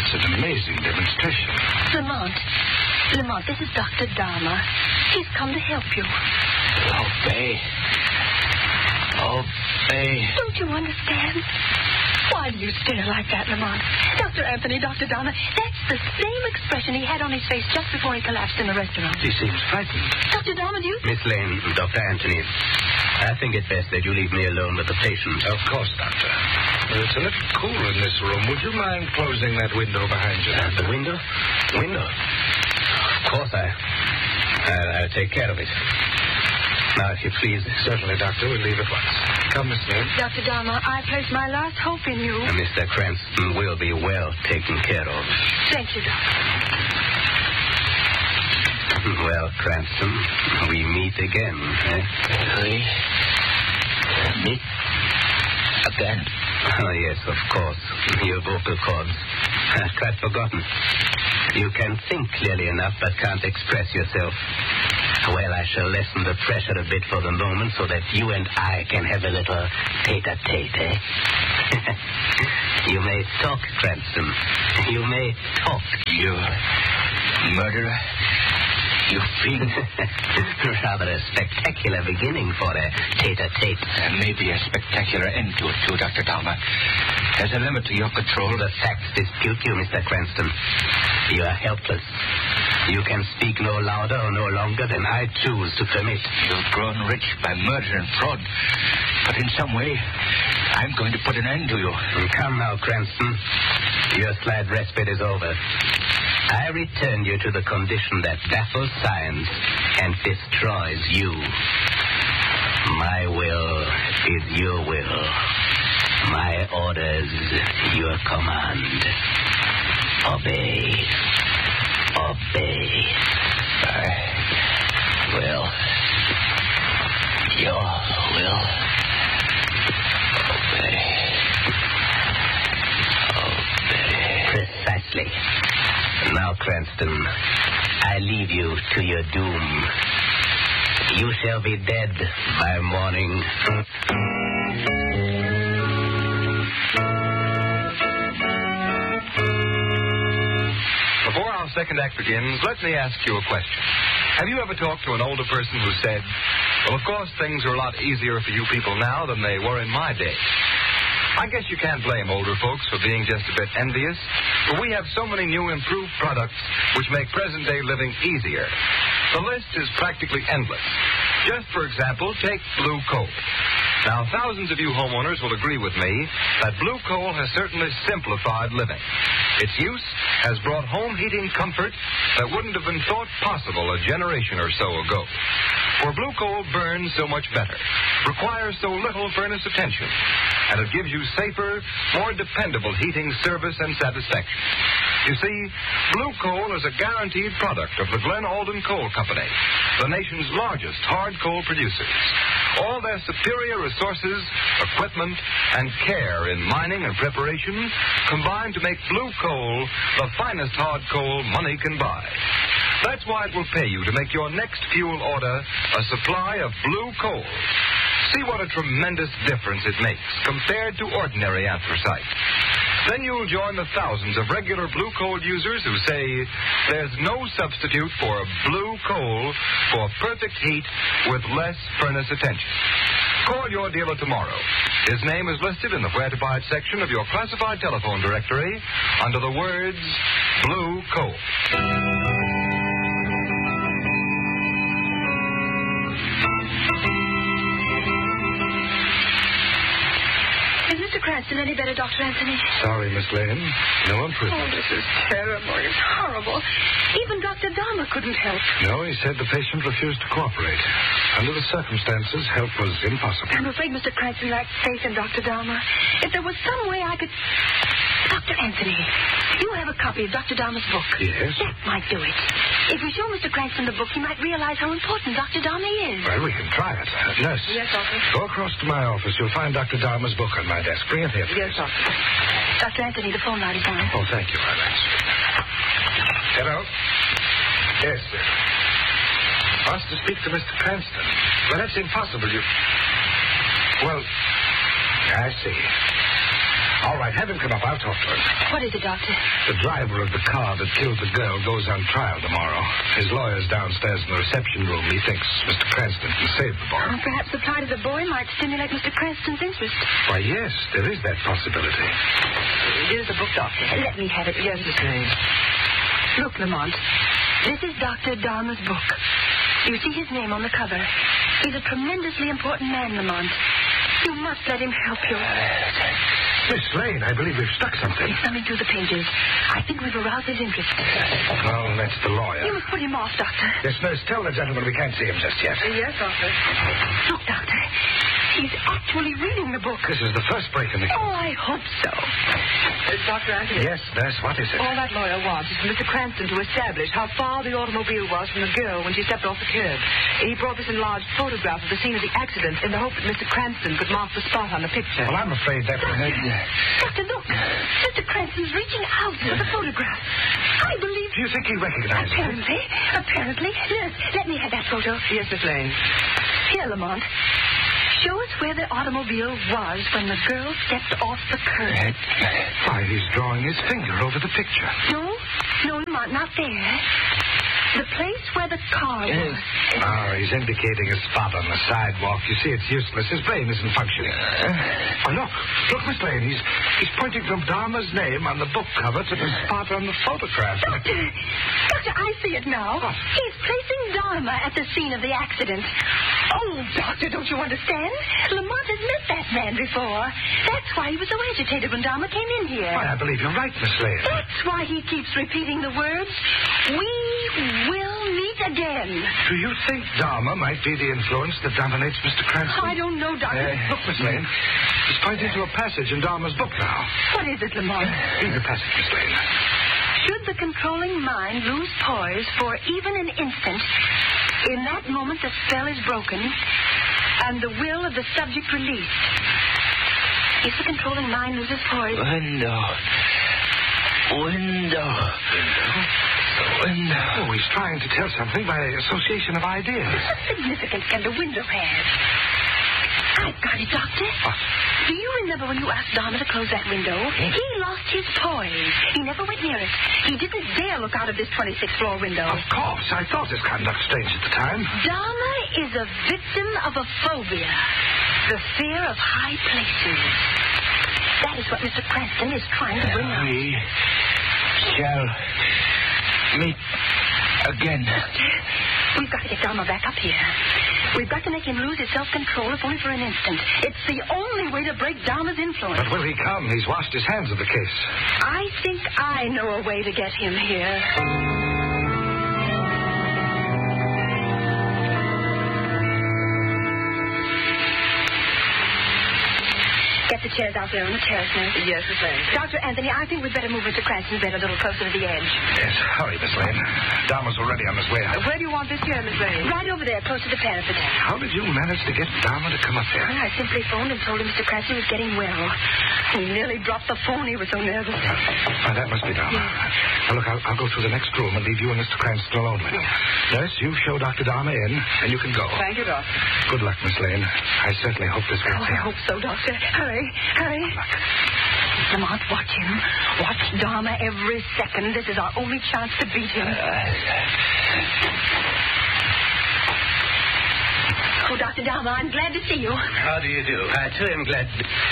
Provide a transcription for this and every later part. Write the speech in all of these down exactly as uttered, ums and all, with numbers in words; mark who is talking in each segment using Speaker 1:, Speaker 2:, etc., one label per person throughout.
Speaker 1: It's an amazing demonstration.
Speaker 2: Lamont. Lamont, this is Doctor Dharma. He's come to help you.
Speaker 3: Obey. Obey.
Speaker 2: Don't you understand? Why do you stare like that, Lamont? Doctor Anthony, Doctor Dharma, that's the same expression he had on his face just before he collapsed in the restaurant.
Speaker 1: He seems frightened.
Speaker 2: Doctor Dharma, do you...
Speaker 4: Miss Lane, Doctor Anthony, I think it best that you leave me alone with the patient.
Speaker 1: Of course, Doctor. It's a little cool in this room. Would you mind closing that window behind you?
Speaker 4: Uh, the window? Window? Of course, I... I'll, I'll take care of it. Now, if you please.
Speaker 1: Certainly, Doctor. We'll leave at once. Come, Miss Lane.
Speaker 2: Doctor Dharma, I place my last hope in you.
Speaker 4: Uh, Mister Cranston will be well taken care of.
Speaker 2: Thank you, Doctor.
Speaker 4: Well, Cranston, we meet again, eh?
Speaker 3: We meet again.
Speaker 4: Oh, yes, of course. Your vocal cords. I've quite forgotten. You can think clearly enough, but can't express yourself. Well, I shall lessen the pressure a bit for the moment so that you and I can have a little tete-a-tete, eh? You may talk, Cranston. You may talk.
Speaker 3: You murderer? You fiend?
Speaker 4: Rather a spectacular beginning for a tete-a-tete.
Speaker 3: There may be a spectacular end to it, too, Doctor Dharma. There's a limit to your control.
Speaker 4: The facts dispute you, Mister Cranston. You are helpless. You can speak no louder or no longer than I choose to permit.
Speaker 3: You've grown rich by murder and fraud. But in some way, I'm going to put an end to you.
Speaker 4: Come now, Cranston. Your slight respite is over. I return you to the condition that baffles science and destroys you. My will is your will. My orders, your command. Obey. Obey.
Speaker 3: I will. Your will. Obey. Obey.
Speaker 4: Precisely. Now, Cranston, I leave you to your doom. You shall be dead by morning.
Speaker 5: Before our second act begins, let me ask you a question. Have you ever talked to an older person who said, well, of course, things are a lot easier for you people now than they were in my day? I guess you can't blame older folks for being just a bit envious, but we have so many new improved products which make present-day living easier. The list is practically endless. Just for example, take Blue Coal. Now, thousands of you homeowners will agree with me that Blue Coal has certainly simplified living. Its use has brought home heating comfort that wouldn't have been thought possible a generation or so ago. For Blue Coal burns so much better, requires so little furnace attention, and it gives you safer, more dependable heating service and satisfaction. You see, Blue Coal is a guaranteed product of the Glen Alden Coal Company, the nation's largest hard coal producers. All their superior resources, equipment, and care in mining and preparation combine to make Blue Coal the finest hard coal money can buy. That's why it will pay you to make your next fuel order a supply of Blue Coal. See what a tremendous difference it makes compared to ordinary anthracite. Then you'll join the thousands of regular Blue Coal users who say there's no substitute for Blue Coal for perfect heat with less furnace attention. Call your dealer tomorrow. His name is listed in the Where to Buy It section of your classified telephone directory under the words Blue Coal.
Speaker 2: Is Mister Cranston any better, Doctor Anthony?
Speaker 1: Sorry, Miss Lane. No improvement.
Speaker 2: Oh, this is terrible. It's horrible. Even Doctor Dharma couldn't help.
Speaker 1: No, he said the patient refused to cooperate. Under the circumstances, help was impossible.
Speaker 2: I'm afraid Mister Cranston lacked faith in Doctor Dharma. If there was some way I could... Doctor Anthony, you have a copy of Doctor Dharma's book.
Speaker 1: Yes?
Speaker 2: That might do it. If we show Mister Cranston the book, he might realize how important Doctor Dharma is.
Speaker 1: Well, we can try it. Uh, nurse.
Speaker 2: Yes, Doctor.
Speaker 1: Go across to my office. You'll find Doctor Dharma's book on my desk. Bring it here, please.
Speaker 2: Yes, Doctor. Doctor Anthony, the phone light is on.
Speaker 1: Oh, thank you, Iris. Hello? Yes, sir. Wants to speak to Mister Cranston. Well, that's impossible. You... Well, I see. All right, have him come up. I'll talk to him.
Speaker 2: What is it, Doctor?
Speaker 1: The driver of the car that killed the girl goes on trial tomorrow. His lawyer's downstairs in the reception room. He thinks Mister Cranston can save the boy.
Speaker 2: Well, perhaps the plight of the boy might stimulate Mister Cranston's interest.
Speaker 1: Why, yes, there is that possibility.
Speaker 6: Here's the book, Doctor.
Speaker 2: Let me have it.
Speaker 6: Yes, Miss Lane.
Speaker 2: Look, Lamont. This is Doctor Dharma's book. You see his name on the cover. He's a tremendously important man, Lamont. You must let him help you.
Speaker 1: Miss Lane, I believe we've stuck something.
Speaker 2: He's thumbing through the pages. I think we've aroused his interest.
Speaker 1: Oh, that's the lawyer.
Speaker 2: You must put him off, Doctor.
Speaker 1: Yes, nurse, tell the gentleman we can't see him just yet.
Speaker 6: Yes, Doctor.
Speaker 2: Look, Doctor. He's actually reading the book.
Speaker 1: This is the first break in the...
Speaker 2: Oh, I hope so.
Speaker 6: Uh, Doctor Anthony.
Speaker 1: Yes, nurse, what is it?
Speaker 6: All that lawyer wants is for Mister Cranston to establish how far the automobile was from the girl when she stepped off the curb. He brought this enlarged photograph of the scene of the accident in the hope that Mister Cranston could mark the spot on the picture.
Speaker 1: Well, I'm afraid that...
Speaker 2: Doctor, look. Mister Cranston's reaching out for the photograph. I believe...
Speaker 1: Do you think he recognizes it?
Speaker 2: Apparently. Apparently. Yes, let me have that photo.
Speaker 6: Yes, Miss Lane.
Speaker 2: Here, Lamont. Show us where the automobile was when the girl stepped off the curb.
Speaker 1: Why, he's drawing his finger over the picture.
Speaker 2: No, no, Lamont, not there. The place where the car was.
Speaker 1: Oh, he's indicating a spot on the sidewalk. You see, it's useless. His brain isn't functioning. Oh, look. Look, Miss Lane. He's, he's pointing from Dharma's name on the book cover to the spot on the photograph.
Speaker 2: Doctor, Doctor, I see it now.
Speaker 1: What?
Speaker 2: He's placing Dharma at the scene of the accident. Oh, Doctor, don't you understand? Lamont has met that man before. That's why he was so agitated when Dharma came in here.
Speaker 1: Why, I believe you're right, Miss Lane.
Speaker 2: That's why he keeps repeating the words, we will meet again.
Speaker 1: Do you think Dharma might be the influence that dominates Mister Cranston?
Speaker 2: I don't know, Doctor.
Speaker 1: Uh, look, Miss Lane. He's pointing to a passage in Dharma's book now.
Speaker 2: What is it, Lamont?
Speaker 1: Read the passage, Miss Lane.
Speaker 2: Should the controlling mind lose poise for even an instant, in that moment the spell is broken and the will of the subject released. If the controlling mind loses poise...
Speaker 3: Window. Window. Window.
Speaker 1: Oh, he's trying to tell something by association of ideas.
Speaker 2: What significance can the window have? I've got it, Doctor.
Speaker 1: What?
Speaker 2: Do you remember when you asked Dharma to close that window? He lost his poise. He never went near it. He didn't dare look out of this twenty-sixth floor window.
Speaker 1: Of course. I thought his conduct strange at the time.
Speaker 2: Dharma is a victim of a phobia. The fear of high places. That is what Mister Cranston is trying to bring out.
Speaker 3: We shall meet again.
Speaker 2: We've got to get Dharma back up here. We've got to make him lose his self-control, if only for an instant. It's the only way to break Dharma's influence.
Speaker 1: But will he come? He's washed his hands of the case.
Speaker 2: I think I know a way to get him here. Get the chairs out there on the terrace, nurse.
Speaker 6: Yes, Miss Lane.
Speaker 2: Doctor Anthony, I think we'd better move Mister Cranston's bed a little closer to the edge.
Speaker 1: Yes, hurry, Miss Lane. Dharma's already on his way out.
Speaker 6: Where do you want this chair, Miss Lane?
Speaker 2: Right over there, close to the parapet.
Speaker 1: How did you manage to get Dharma to come up here?
Speaker 2: I simply phoned and told him Mister Cranston was getting well. He nearly dropped the phone. He was so nervous.
Speaker 1: Oh, that must be Dharma. Now, look, I'll, I'll go through the next room and leave you and Mister Cranston alone with him. Nurse, you show Doctor Dharma in, and you can go.
Speaker 6: Thank you, Doctor.
Speaker 1: Good luck, Miss Lane. I certainly hope this
Speaker 2: Oh,
Speaker 1: works
Speaker 2: I
Speaker 1: out.
Speaker 2: hope so, Doctor. Hurry, hurry. Lamont, watch him. Watch Dharma every second. This is our only chance to beat him. Oh, Doctor Dharma, I'm glad to see you.
Speaker 4: How do you do? I too am glad.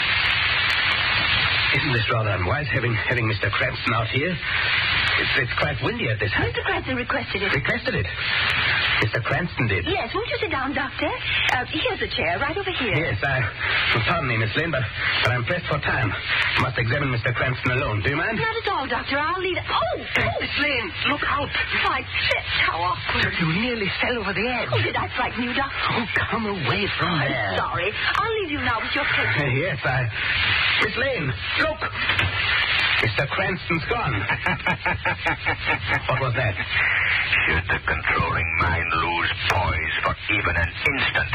Speaker 4: Isn't this rather unwise, having having Mister Cranston out here? It's, it's quite windy at this height.
Speaker 2: Mister Cranston requested it.
Speaker 4: Requested it? Mister Cranston did?
Speaker 2: Yes, won't you sit down, Doctor? Uh, here's a chair, right over here.
Speaker 4: Yes, I... Well, pardon me, Miss Lane, but, but I'm pressed for time. Must examine Mister Cranston alone. Do you mind?
Speaker 2: Not at all, Doctor. I'll leave it. Oh! oh.
Speaker 4: Miss Lane, look out.
Speaker 2: My fist, how awkward.
Speaker 4: You nearly fell over the edge.
Speaker 2: Oh, did I frighten you, Doctor?
Speaker 4: Oh, come away from
Speaker 2: I'm
Speaker 4: there.
Speaker 2: sorry. I'll leave you now with your patient.
Speaker 4: Yes, I... Miss Lane, look! Mister Cranston's gone. What was that?
Speaker 3: Should the controlling mind lose poise for even an instant?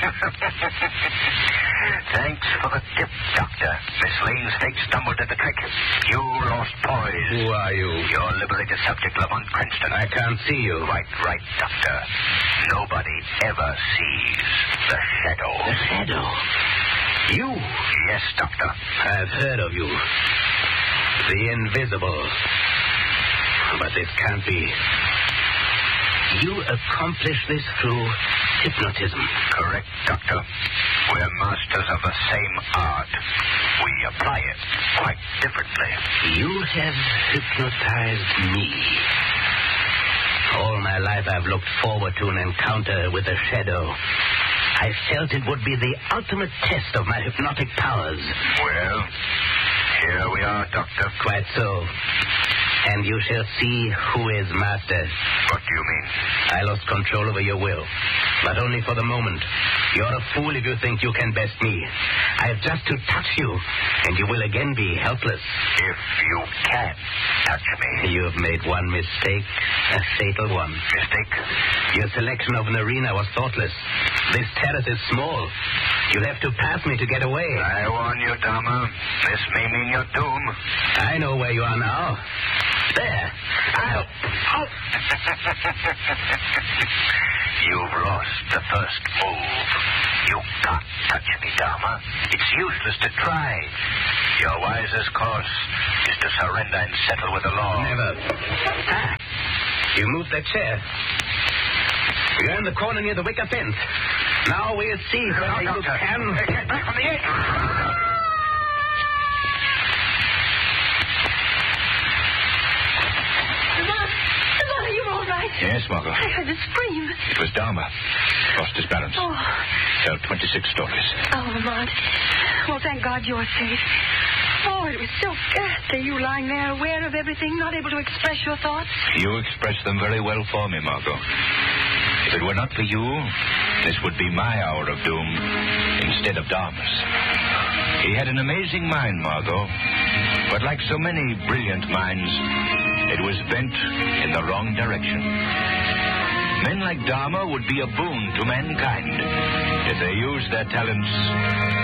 Speaker 3: Thanks for the tip, Doctor. Miss Lane's fate stumbled at the trick. You lost poise.
Speaker 4: Who are you?
Speaker 3: Your liberated subject, Lamont Cranston.
Speaker 4: I can't see you.
Speaker 3: Right, right, Doctor. Nobody ever sees the shadow.
Speaker 4: The shadow.
Speaker 3: You?
Speaker 1: Yes, Doctor.
Speaker 4: I've heard of you. The invisible. But this can't be. You accomplish this through hypnotism.
Speaker 1: Correct, Doctor. We're masters of the same art. We apply it quite differently.
Speaker 4: You have hypnotized me. All my life I've looked forward to an encounter with the shadow. I felt it would be the ultimate test of my hypnotic powers.
Speaker 1: Well, here we are, Doctor.
Speaker 4: Quite so. And you shall see who is master.
Speaker 1: What do you mean?
Speaker 4: I lost control over your will, but only for the moment. You're a fool if you think you can best me. I have just to touch you, and you will again be helpless.
Speaker 1: If you can touch me.
Speaker 4: You have made one mistake, a fatal one.
Speaker 1: Mistake?
Speaker 4: Your selection of an arena was thoughtless. This terrace is small. You'll have to pass me to get away.
Speaker 1: I warn you, Dharma. This may mean your doom.
Speaker 4: I know where you are now. There. I'll...
Speaker 1: Oh. You've lost the first move. You can't touch me, Dharma. It's useless to try. Your wisest course is to surrender and settle with the law.
Speaker 4: Never. Ah. You moved that chair. You're in the corner near the wicker fence. Now we'll see whether you can...
Speaker 1: Get back from the edge.
Speaker 3: Yes, Margot.
Speaker 2: I heard a scream.
Speaker 3: It was Dharma. Lost his balance.
Speaker 2: Oh.
Speaker 3: Fell twenty-six stories.
Speaker 2: Oh, Lamont. Well, thank God you're safe. Oh, it was so ghastly, you lying there aware of everything, not able to express your thoughts.
Speaker 3: You expressed them very well for me, Margot. If it were not for you, this would be my hour of doom instead of Dharma's. He had an amazing mind, Margot. But like so many brilliant minds, it was bent in the wrong direction. Men like Dharma would be a boon to mankind if they used their talents